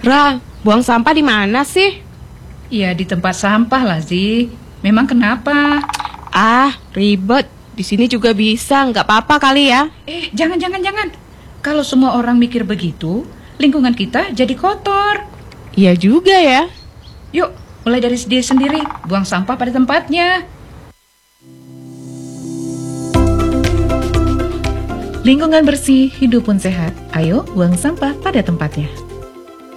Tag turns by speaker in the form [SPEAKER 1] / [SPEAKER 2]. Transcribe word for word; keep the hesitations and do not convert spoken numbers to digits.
[SPEAKER 1] Ra, buang sampah di mana sih?
[SPEAKER 2] Ya di tempat sampah lah, Zi. Memang kenapa?
[SPEAKER 1] Ah, ribet. Di sini juga bisa, nggak apa-apa kali ya.
[SPEAKER 2] Eh, jangan, jangan, jangan. Kalau semua orang mikir begitu, lingkungan kita jadi kotor.
[SPEAKER 1] Iya juga ya.
[SPEAKER 2] Yuk, mulai dari diri sendiri. Buang sampah pada tempatnya. Lingkungan bersih, hidup pun sehat. Ayo, buang sampah pada tempatnya.